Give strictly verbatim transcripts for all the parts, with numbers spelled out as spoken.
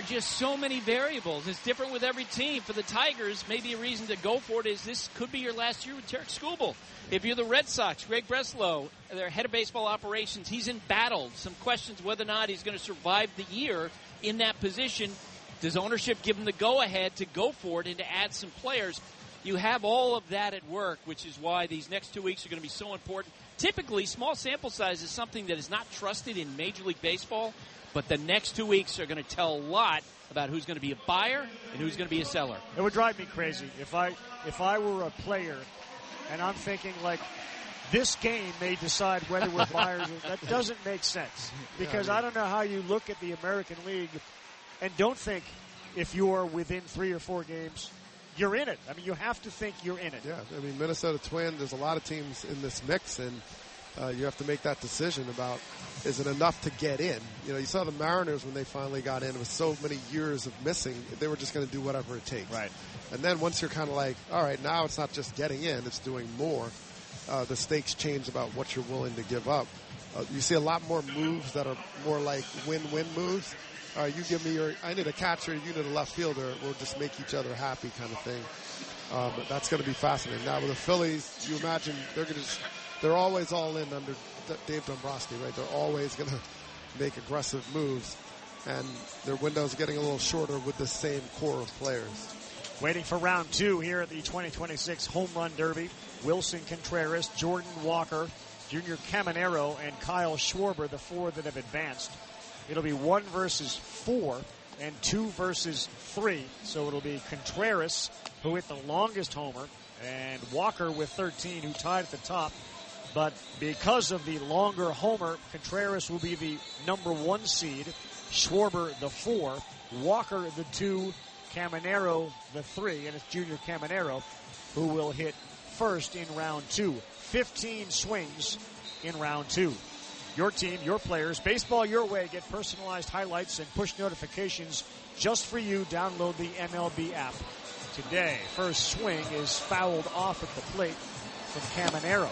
just so many variables. It's different with every team. For the Tigers, maybe a reason to go for it is this could be your last year with Tarek Skubal. If you're the Red Sox, Greg Breslow, their head of baseball operations, he's in battle. Some questions whether or not he's going to survive the year in that position. Does ownership give him the go-ahead to go for it and to add some players? You have all of that at work, which is why these next two weeks are going to be so important. Typically, small sample size is something that is not trusted in Major League Baseball, but the next two weeks are going to tell a lot about who's going to be a buyer and who's going to be a seller. It would drive me crazy if I if I were a player and I'm thinking, like, this game may decide whether we're buyers. That doesn't make sense because I don't know how you look at the American League and don't think if you're within three or four games, you're in it. I mean, you have to think you're in it. Yeah, I mean, Minnesota Twins, there's a lot of teams in this mix, and uh, you have to make that decision about, is it enough to get in? You know, you saw the Mariners when they finally got in with so many years of missing, they were just going to do whatever it takes. Right. And then once you're kind of like, all right, now it's not just getting in, it's doing more, uh, the stakes change about what you're willing to give up. Uh, you see a lot more moves that are more like win-win moves. All right, you give me your, I need a catcher, you need a left fielder, we'll just make each other happy kind of thing. Um, that's going to be fascinating. Now with the Phillies, you imagine they're going to just, they're always all in under Dave Dombrowski, right? They're always going to make aggressive moves, and their window's getting a little shorter with the same core of players. Waiting for round two here at the twenty twenty-six Home Run Derby. Wilson Contreras, Jordan Walker, Junior Caminero, and Kyle Schwarber, the four that have advanced. It'll be one versus four and two versus three. So it'll be Contreras, who hit the longest homer, and Walker with thirteen, who tied at the top. But because of the longer homer, Contreras will be the number one seed, Schwarber the four, Walker the two, Caminero the three, and it's Junior Caminero who will hit first in round two. fifteen swings in round two. Your team, your players, baseball your way. Get personalized highlights and push notifications just for you. Download the M L B app today. First swing is fouled off at the plate from Caminero.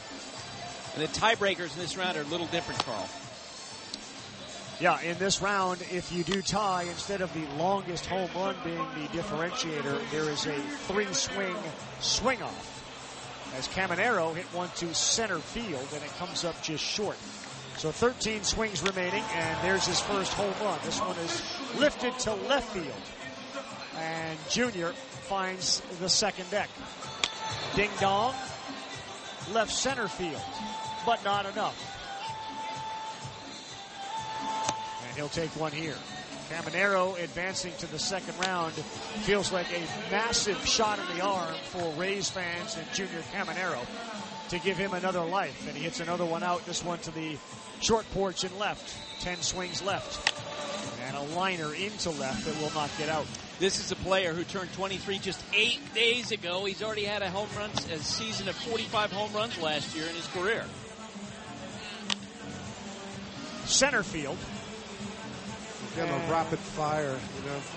And the tiebreakers in this round are a little different, Carl. Yeah, in this round, if you do tie, instead of the longest home run being the differentiator, there is a three-swing swing-off, as Caminero hit one to center field, and it comes up just short. So thirteen swings remaining, and there's his first home run. This one is lifted to left field, and Junior finds the second deck. Ding-dong, left center field, but not enough. And he'll take one here. Caminero advancing to the second round feels like a massive shot in the arm for Rays fans and Junior Caminero to give him another life. And he hits another one out, this one to the short porch and left. Ten swings left. And a liner into left that will not get out. This is a player who turned twenty-three just eight days ago. He's already had a home run, a season of forty-five home runs last year in his career. Center field. Again, a rapid fire, you know.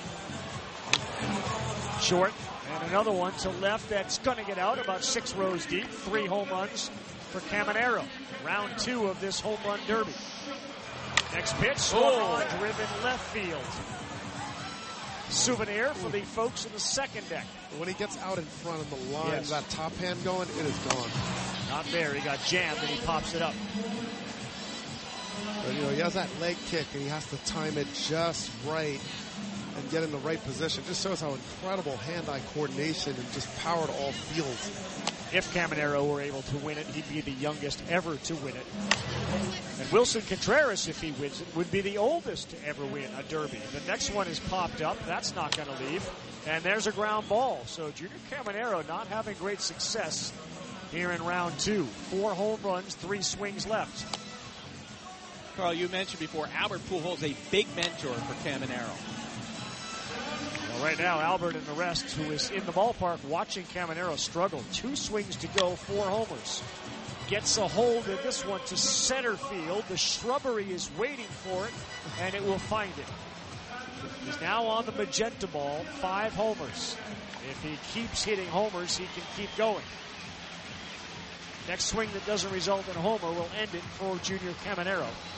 Short. And another one to left that's going to get out about six rows deep. Three home runs for Caminero. Round two of this home run derby. Next pitch, swung on, driven left field. Souvenir for the folks in the second deck. When he gets out in front of the line, yes. that top hand going, it is gone. Not there. He got jammed and he pops it up. But, you know, he has that leg kick and he has to time it just right and get in the right position. Just shows how incredible hand-eye coordination and just power to all fields. If Caminero were able to win it, he'd be the youngest ever to win it. And Wilson Contreras, if he wins it, would be the oldest to ever win a derby. The next one is popped up. That's not going to leave. And there's a ground ball. So Junior Caminero not having great success here in round two. Four home runs, three swings left. Carl, you mentioned before, Albert Pujols, a big mentor for Caminero. Well, right now, Albert and the rest, who is in the ballpark watching Caminero struggle. Two swings to go, four homers. Gets a hold of this one to center field. The shrubbery is waiting for it, and it will find it. He's now on the magenta ball, five homers. If he keeps hitting homers, he can keep going. Next swing that doesn't result in a homer will end it for Junior Caminero.